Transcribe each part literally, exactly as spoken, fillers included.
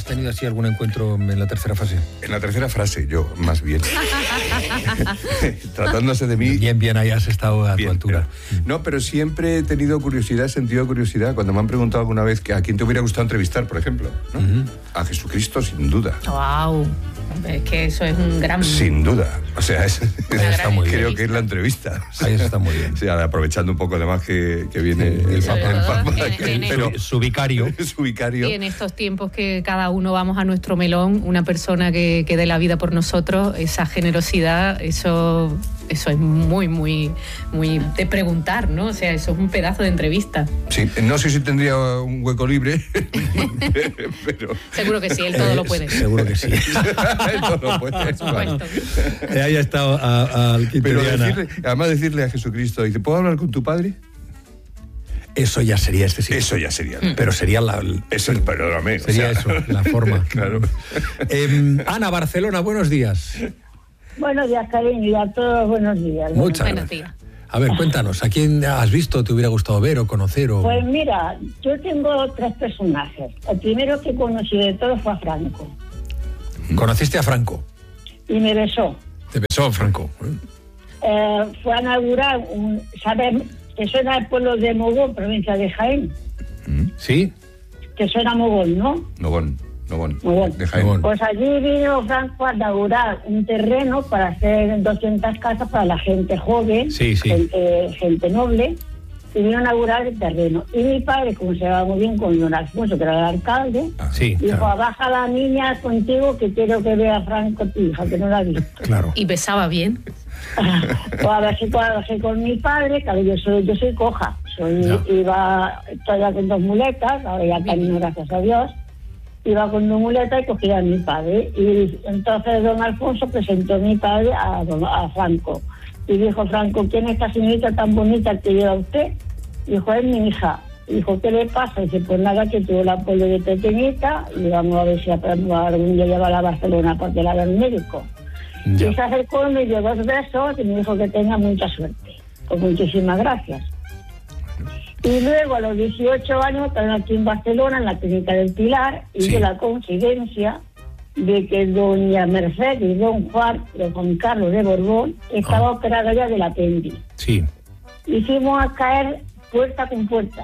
tenido así algún encuentro en la tercera fase? En la tercera frase, yo, más bien. Tratándose de mí... Bien, bien, ahí has estado a bien, tu altura. Pero, no, pero siempre he tenido curiosidad, sentido de curiosidad, cuando me han preguntado alguna vez que a quién te hubiera gustado entrevistar, por ejemplo, ¿no? Uh-huh. A Jesucristo, sin duda. ¡Wow! Es que eso es un gran... Sin duda. O sea, es, ahí está muy bien. Creo que es la entrevista. O sea, ahí está muy bien. O sea, aprovechando un poco además que, que viene el, el Papa. El Papa en, en pero el, su vicario. Su vicario. Y en estos tiempos que cada uno vamos a nuestro melón, una persona que, que dé la vida por nosotros, esa generosidad, eso... Eso es muy, muy, muy de preguntar, ¿no? O sea, eso es un pedazo de entrevista. Sí, no sé si tendría un hueco libre, pero... Seguro que sí, él todo lo puede. Seguro que sí. Él todo lo puede, por supuesto. Eh, ahí ha estado al Pero decirle, además decirle a Jesucristo, dice, ¿puedo hablar con tu padre? Eso ya sería excesivo. Eso ya sería. Pero sería la... Eso, perdóname. Sería o sea, eso, la forma. Claro. Eh, Ana, Barcelona, buenos días. Buenos días, cariño, y a todos buenos días. Muchas buenos gracias. días. A ver, cuéntanos, ¿a quién has visto, te hubiera gustado ver o conocer? O... Pues mira, yo tengo tres personajes. El primero que conocí de todos fue a Franco. ¿Conociste a Franco? Y me besó. ¿Te besó Franco? Eh, fue a inaugurar un... ¿Sabes? Que suena el pueblo de Mogón, provincia de Jaén. ¿Sí? Que suena Mogón, ¿no? Mogón. Mogón. Mogón. De Jaén. Pues allí vino Franco a inaugurar un terreno para hacer doscientas casas para la gente joven, sí, sí. Gente, gente noble, y vino a inaugurar el terreno. Y mi padre, como se llevaba muy bien con don Alfonso, que era el alcalde, ah, sí, dijo, claro. baja la niña contigo que quiero que vea a Franco, tu hija, que no la ha visto. Claro. ¿Y besaba bien? Pues a ver si trabajé con mi padre, claro, yo soy, yo soy coja, soy, no. iba todavía con dos muletas, ahora ya camino, gracias a Dios. Iba con una muleta y cogía a mi padre. Y entonces don Alfonso presentó a mi padre a, don, a Franco. Y dijo, Franco, ¿quién es esta señorita tan bonita que lleva usted? Dijo, es mi hija. Dijo, ¿qué le pasa? Dice, pues nada, que tuvo el apoyo de pequeñita y vamos a ver si algún día lleva a la Barcelona porque la del médico. Ya. Y se acercó, me dio dos besos y me dijo que tenga mucha suerte. Pues muchísimas gracias. Y luego a los dieciocho años están aquí en Barcelona, en la clínica del Pilar, y sí. de la coincidencia de que doña Mercedes y don Juan, de Juan Carlos de Borbón, estaba oh. operada ya del apéndice. Sí. Hicimos a caer puerta con puerta.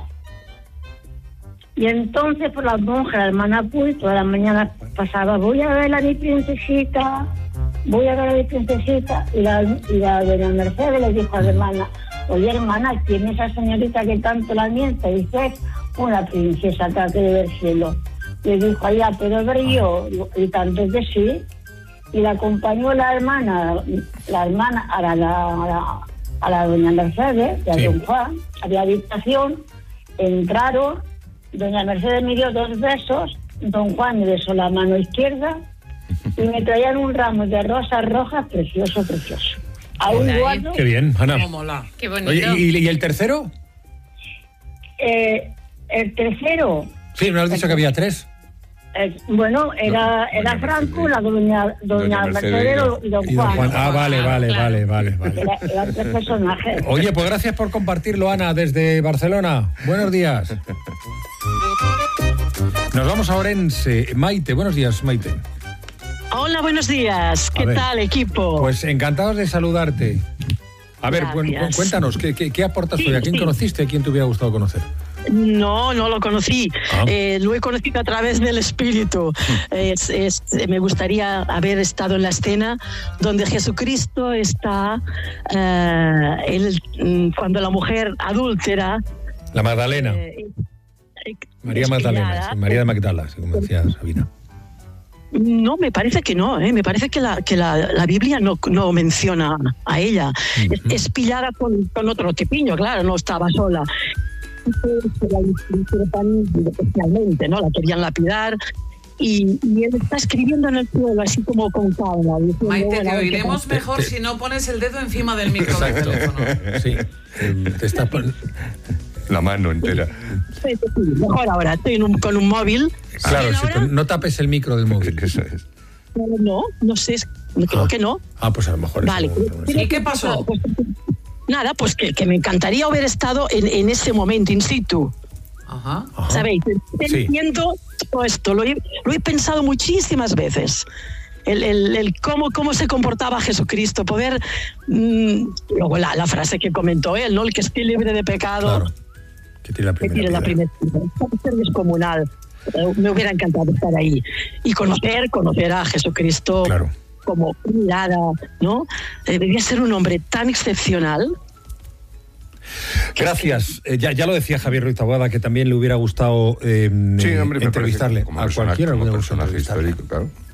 Y entonces por las monjas, la hermana Puy, toda la mañana pasaba, voy a ver a mi princesita, voy a ver a mi princesita, y la, y la doña Mercedes le dijo a la hermana, oye, hermana, ¿quién es esa señorita que tanto la miente? Dice, es una princesa que hace del cielo. Le dijo, allá, pero ver yo, y tanto que sí. Y la acompañó la hermana, la hermana a la, a la, a la doña Mercedes, y a sí. don Juan, había habitación, entraron, doña Mercedes me dio dos besos, don Juan me besó la mano izquierda, y me traían un ramo de rosas rojas precioso, precioso. Aún guardo. Qué bien, Ana. Qué bonito. Oye, ¿y, ¿y el tercero? Eh, el tercero. Sí, ¿no has dicho que había tres? Eh, bueno, era, no, era Franco, la doña, doña, doña Mercedes y don, y don Juan. Juan. Ah, vale, vale, claro. vale, vale, vale. Era, eran tres personajes. Oye, pues gracias por compartirlo, Ana, desde Barcelona. Buenos días. Nos vamos a Orense. Maite, buenos días, Maite. Hola, buenos días. ¿Qué tal, equipo? Pues encantados de saludarte. A ver, cu cuéntanos, ¿qué, qué, qué aportas sí, hoy? ¿A quién sí. conociste? ¿A quién te hubiera gustado conocer? No, no lo conocí. Ah. Eh, lo he conocido a través del espíritu. Es, es, me gustaría haber estado en la escena donde Jesucristo está eh, el, cuando la mujer adúltera. La Magdalena. Eh, María Magdalena, sí, María de Magdala, como decía Sabina. No, me parece que no, ¿eh? Me parece que la, que la, la Biblia no, no menciona a ella. Uh-huh. es, es pillada con, con otro tipiño, claro, no estaba sola. Especialmente, ¿no? La querían lapidar y, y él está escribiendo en el suelo así como con calma. Diciendo, Maite, bueno, te oiremos te, mejor te, si no pones el dedo encima del micro del teléfono. Sí, te está poniendo la mano entera. Sí, sí, sí, mejor ahora, estoy en un, con un móvil. Claro, si tú, no tapes el micro del móvil. Eso es. No, no sé, creo ah. que no. Ah, pues a lo mejor. Vale. Eso, ¿y qué pasó? Pues, nada, pues que, que me encantaría haber estado en, en ese momento, in situ. Ajá. ¿Sabéis? Sí. Entiendo todo esto, lo he, lo he pensado muchísimas veces. El, el, el cómo, cómo se comportaba Jesucristo, poder... Mmm, luego la, la frase que comentó él, ¿no? El que esté libre de pecado... Claro. Que tire la que primera tire la piedra. primera piedra. Es descomunal. Eh, Me hubiera encantado estar ahí. Y conocer, conocer a Jesucristo Claro. como mirada, ¿no? Eh, Debía ser un hombre tan excepcional. Gracias. Eh, ya, ya lo decía Javier Ruiz Taboada, que también le hubiera gustado eh, Sí, hombre, me entrevistarle parece que como a personaje- cualquiera. le como hubiera gustado personaje entrevistarle. histórico, claro.